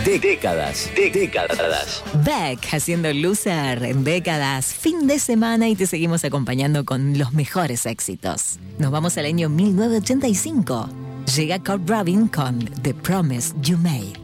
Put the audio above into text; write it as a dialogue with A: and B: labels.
A: Décadas.
B: Beck haciendo Loser en Décadas, fin de semana, y te seguimos acompañando con los mejores éxitos. Nos vamos al año 1985. Llega Kurt Robin con The Promise You Made.